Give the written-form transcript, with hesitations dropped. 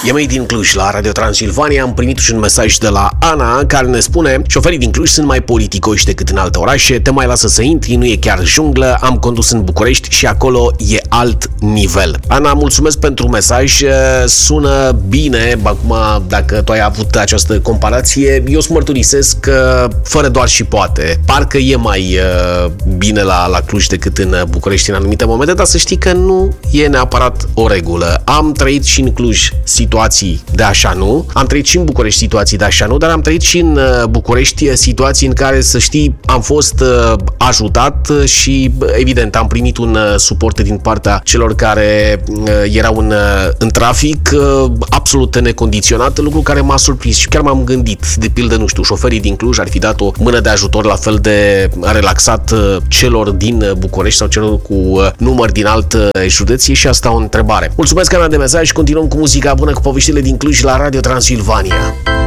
E Made din Cluj la Radio Transilvania. Am primit și un mesaj de la Ana care ne spune: șoferii din Cluj sunt mai politicoși decât în alte orașe, te mai lasă să intri, nu e chiar junglă, am condus în București și acolo e alt nivel. Ana, mulțumesc pentru mesaj, sună bine. Acum, dacă tu ai avut această comparație, eu îți mărturisesc că fără doar și poate, parcă e mai bine la Cluj decât în București în anumite momente, dar să știi că nu e neapărat o regulă. Am trăit și în Cluj situații de așa nu, am trăit și în București situații de așa nu, dar am trăit și în București situații în care, să știi, am fost ajutat și, evident, am primit un suport din partea celor care erau în trafic, absolut necondiționat, lucru care m-a surprins și chiar m-am gândit, de pildă, nu știu, șoferii din Cluj ar fi dat o mână de ajutor la fel de relaxat celor din București sau celor cu număr din alt județ? E și asta o întrebare. Mulțumesc, Ana, de mesaj. Continuăm cu muzica bună, cu poveștile din Cluj la Radio Transilvania.